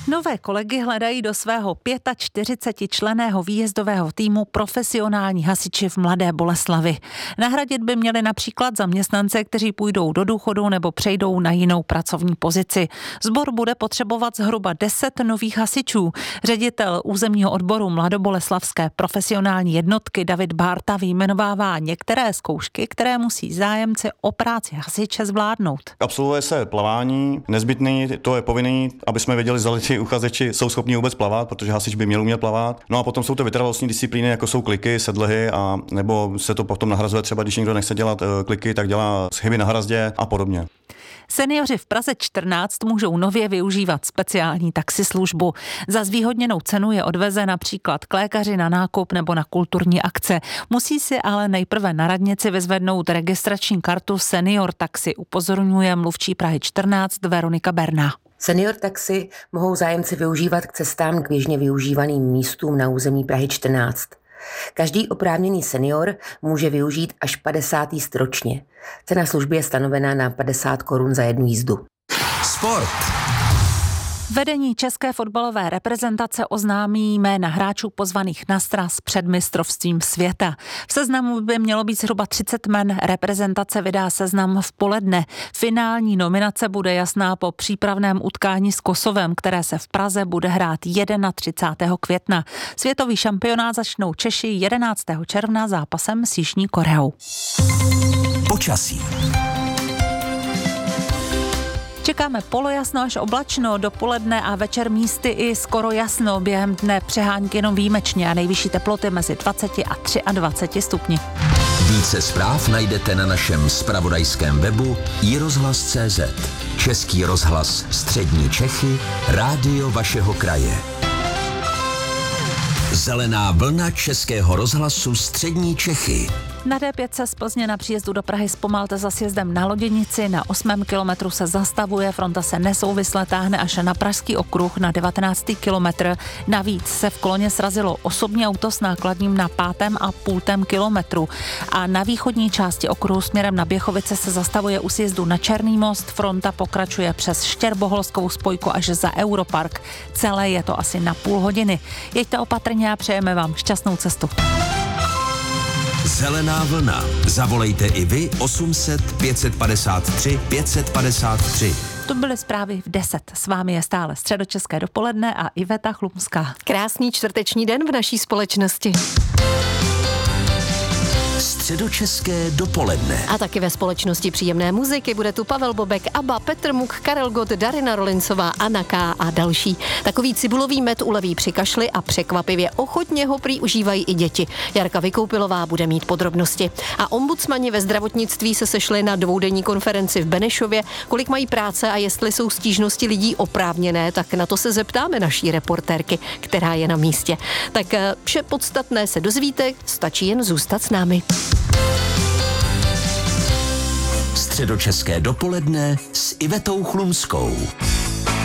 Nové kolegy hledají do svého 45členného výjezdového týmu profesionální hasiči v Mladé Boleslavi. Nahradit by měli například zaměstnance, kteří půjdou do důchodu nebo přejdou na jinou pracovní pozici. Sbor bude potřebovat zhruba 10 nových hasičů. Ředitel územního odboru Mladoboleslavské profesionální jednotky David Bárta vyjmenovává některé zkoušky, které musí zájemci o práci hasiče zvládnout. Absolvuje se plavání, nezbytný, to je povinný, aby jsme věděli, zda uchazeči jsou schopni vůbec plavat, protože hasič by měl umět plavat. No a potom jsou to vytrvalostní disciplíny, jako jsou kliky, sedlehy, a nebo se to potom nahrazuje, třeba když někdo nechce dělat kliky, tak dělá schyby na hrazdě a podobně. Seniori v Praze 14 můžou nově využívat speciální taxislužbu. Za zvýhodněnou cenu je odveze například k lékaři, na nákup nebo na kulturní akce. Musí si ale nejprve na radnici vyzvednout registrační kartu Senior Taxi, upozorňuje mluvčí Prahy 14 Veronika Berna. Senior taxi mohou zájemci využívat k cestám k běžně využívaným místům na území Prahy 14. Každý oprávněný senior může využít až 50 jízd ročně. Cena služby je stanovená na 50 korun za jednu jízdu. Sport. Vedení české fotbalové reprezentace oznámí jména hráčů pozvaných na sraz před mistrovstvím světa. V seznamu by mělo být zhruba 30 jmen, reprezentace vydá seznam v poledne. Finální nominace bude jasná po přípravném utkání s Kosovem, které se v Praze bude hrát 31. května. Světový šampionát začnou Češi 11. června zápasem s Jižní Koreou. Počasí. Čekáme polojasno až oblačno, dopoledne a večer místy i skoro jasno, během dne přehánky jenom výjimečně a nejvyšší teploty mezi 20 a 23 stupni. Více zpráv najdete na našem zpravodajském webu iRozhlas.cz. Český rozhlas Střední Čechy, rádio vašeho kraje. Zelená vlna Českého rozhlasu Střední Čechy. Na D5 z Plzně na příjezdu do Prahy zpomalte za sjezdem na Loděnici, na 8. kilometru se zastavuje, fronta se nesouvisle táhne až na Pražský okruh na 19. kilometr. Navíc se v koloně srazilo osobní auto s nákladním na 5,5 kilometru. A na východní části okruhu směrem na Běchovice se zastavuje u sjezdu na Černý most, fronta pokračuje přes Štěrboholskou spojku až za Europark. Celé je to asi na půl hodiny. Jeďte opatrně a přejeme vám šťastnou cestu. Zelená vlna. Zavolejte i vy 800 553 553. To byly zprávy v 10. S vámi je stále Středočeské dopoledne a Iveta Chlumská. Krásný čtvrteční den v naší společnosti. Středočeské dopoledne. A taky ve společnosti příjemné muziky bude tu Pavel Bobek, Abba, Petr Muk, Karel Gott, Darina Rolincová, Anna K. a další. Takový cibulový med uleví při kašli a překvapivě ochotně ho prý užívají i děti. Jarka Vykoupilová bude mít podrobnosti. A ombudsmani ve zdravotnictví se sešli na dvoudenní konferenci v Benešově. Kolik mají práce a jestli jsou stížnosti lidí oprávněné, tak na to se zeptáme naší reportérky, která je na místě. Tak vše podstatné se dozvíte, stačí jen zůstat s námi. Středočeské dopoledne s Ivetou Chlumskou.